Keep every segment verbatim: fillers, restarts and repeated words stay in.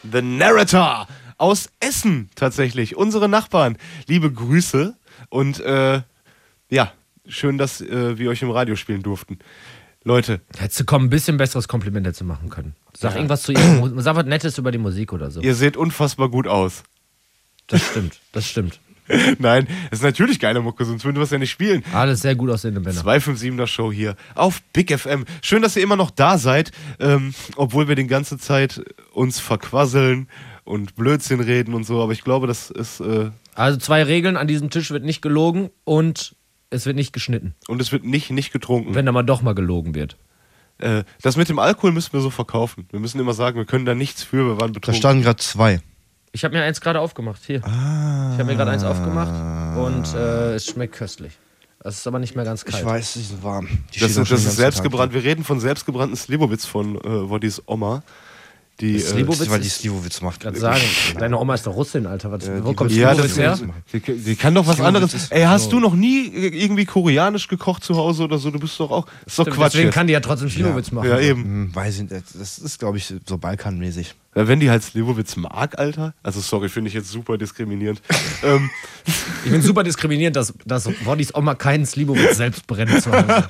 The Narrator aus Essen tatsächlich. Unsere Nachbarn. Liebe Grüße und äh, ja, schön, dass äh, wir euch im Radio spielen durften. Leute. Hättest du komm, ein bisschen besseres Kompliment dazu machen können. Sag ja. irgendwas zu ihr. Sag was Nettes über die Musik oder so. Ihr seht unfassbar gut aus. Das stimmt, das stimmt. Nein, das ist natürlich geile Mucke, sonst würden wir es ja nicht spielen. Alles sehr gut aussehende Männer. zwei fünf siebener Show hier auf Big F M. Schön, dass ihr immer noch da seid, ähm, obwohl wir die ganze Zeit uns verquasseln und Blödsinn reden und so, aber ich glaube, das ist... Äh also zwei Regeln, an diesem Tisch wird nicht gelogen und es wird nicht geschnitten. Und es wird nicht, nicht getrunken. Wenn da mal doch mal gelogen wird. Äh, das mit dem Alkohol müssen wir so verkaufen. Wir müssen immer sagen, wir können da nichts für, wir waren betrunken. Da standen gerade zwei. Ich habe mir eins gerade aufgemacht, hier. Ah. Ich habe mir gerade eins aufgemacht und äh, es schmeckt köstlich. Es ist aber nicht mehr ganz kalt. Ich weiß, die sind warm. Die das ist, das ist selbstgebrannt. Tag. Wir reden von selbstgebrannten Slivovitz von äh, Wodis Oma. Die, Slivovitz, äh, weil die Slivovitz macht. Ich sagen, deine Oma ist doch Russin, Alter. Was, äh, wo kommt ja, Slivovitz her? Die, die kann doch was anderes. Ey, hast so. du noch nie irgendwie koreanisch gekocht zu Hause oder so? Du bist doch auch. Das ist doch Quatsch. Deswegen jetzt. kann die ja trotzdem Slivovitz ja. machen. Ja, eben. Hm, weiß ich nicht. Das ist, glaube ich, so balkanmäßig. Ja, wenn die halt Slivovitz mag, Alter. Also, sorry, finde ich jetzt super diskriminierend. ähm. Ich finde super diskriminierend, dass, dass Wodis Oma keinen Slivovitz selbst brennt zu Hause.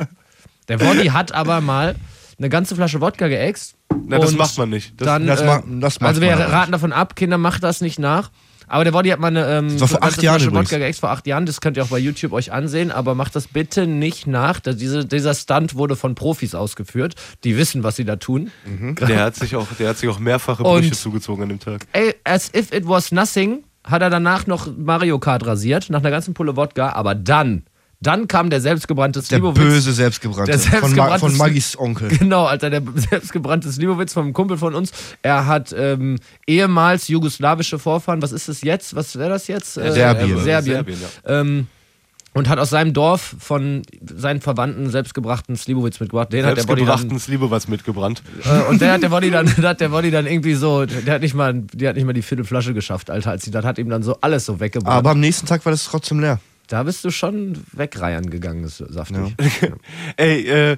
Der Woddi hat aber mal eine ganze Flasche Wodka geäxt. Na, das macht man nicht. Das, dann, das, äh, ma das macht also wir man raten nicht. davon ab, Kinder, macht das nicht nach. Aber der Woddi hat mal eine ähm, das war vor acht Jahren Flasche übrigens. Wodka geäxt, vor acht Jahren. Das könnt ihr auch bei YouTube euch ansehen. Aber macht das bitte nicht nach. Da diese, dieser Stunt wurde von Profis ausgeführt. Die wissen, was sie da tun. Mhm. Der, hat sich auch, der hat sich auch mehrfache Brüche zugezogen an dem Tag. Ey, as if it was nothing, hat er danach noch Mario Kart rasiert, nach einer ganzen Pulle Wodka. Aber dann... Dann kam der selbstgebrannte Slivovitz. Der böse Selbstgebrannte. Der selbstgebrannte von, Ma von Magis Onkel. Genau, Alter, der selbstgebrannte Slivovitz vom Kumpel von uns. Er hat ähm, ehemals jugoslawische Vorfahren. Was ist es jetzt? Was wäre das jetzt? Äh, Serbien. Äh, Serbien. Serbien ja. ähm, und hat aus seinem Dorf von seinen Verwandten selbstgebrachten Slivovitz mitgebracht. Den hat der Woddi dann Slivovitz mitgebrannt. Äh, und der hat der Woddi dann, der hat der Woddi dann irgendwie so, der hat nicht mal, der hat nicht mal die Viertelflasche geschafft, Alter, als sie das hat ihm dann so alles so weggebrannt. Aber am nächsten Tag war das trotzdem leer. Da bist du schon wegreiern gegangen, ist saftig. Ja. Ey, äh,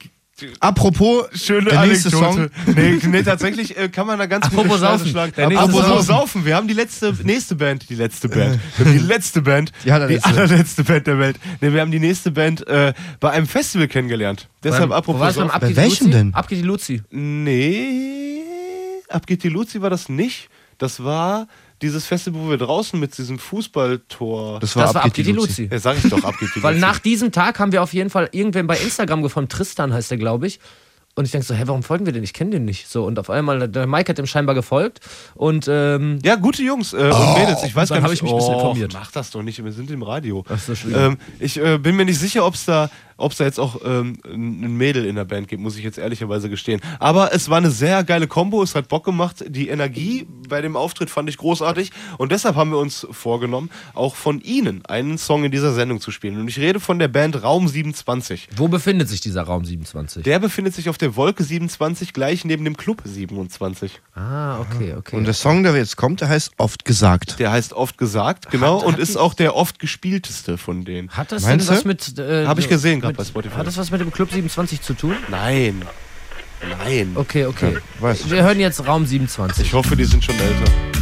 apropos, schöne der nächste Anekdote. Song. Nee, nee, tatsächlich äh, kann man da ganz Apropos gute Schneide Saufen. schlagen. Der nächste Apropos Saufen. Saufen. Wir haben die letzte, nächste Band, die letzte Band. Wir haben die letzte Band, Die allerletzte. die allerletzte Band der Welt. Nee, wir haben die nächste Band äh, bei einem Festival kennengelernt. Deshalb Beim, apropos wo war es beim Saufen. Ab geht Bei die welchem Luzi? denn? Ab geht die Luzi. Nee, Ab geht die Luzi war das nicht. Das war dieses Festival, wo wir draußen mit diesem Fußballtor... Das war, Das war Ab geht die Luzi. Ja, sag ich doch, Ab geht die Luzi. Weil nach diesem Tag haben wir auf jeden Fall irgendwen bei Instagram gefunden, Tristan heißt der, glaube ich. Und ich denke so, hä, warum folgen wir denn? Ich kenne den nicht. So, und auf einmal, der Mike hat dem scheinbar gefolgt. Und, ähm, Ja, gute Jungs äh, Oh, und Mädels. Ich weiß dann gar hab nicht, ich mich ein bisschen oh, informiert. Mach das doch nicht, wir sind im Radio. Ach so, schlimm. ähm, ich äh, bin mir nicht sicher, ob es da, ob's da jetzt auch ähm, ein Mädel in der Band gibt, muss ich jetzt ehrlicherweise gestehen. Aber es war eine sehr geile Kombo, es hat Bock gemacht. Die Energie bei dem Auftritt fand ich großartig. Und deshalb haben wir uns vorgenommen, auch von ihnen einen Song in dieser Sendung zu spielen. Und ich rede von der Band Raum siebenundzwanzig. wo befindet sich dieser Raum siebenundzwanzig? Der befindet sich auf der Wolke siebenundzwanzig, gleich neben dem Club siebenundzwanzig. Ah, okay, okay. Und der Song, der jetzt kommt, der heißt Oft gesagt. Der heißt Oft gesagt, genau, Hat- und hat ist die- auch der oft gespielteste von denen. Hat das Meinst denn was du? mit... Äh, Hab ich gesehen gerade mit- bei Spotify. Hat das was mit dem Club siebenundzwanzig zu tun? Nein. Nein. Okay, okay. weiß ich Wir hören jetzt Raum siebenundzwanzig. Ich hoffe, die sind schon älter.